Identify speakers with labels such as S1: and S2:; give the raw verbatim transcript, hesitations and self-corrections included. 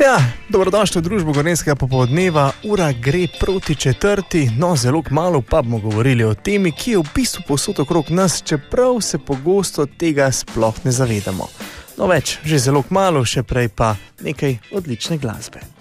S1: Ja, dobrodošli v družbo Gorenjskega popoldneva, ura gre proti četrti, no zelo kmalu pa bomo govorili o temi, ki je v bistvu povsod okrog nas, čeprav se pogosto tega sploh ne zavedamo. No več, že zelo kmalu, še prej pa nekaj odlične glasbe.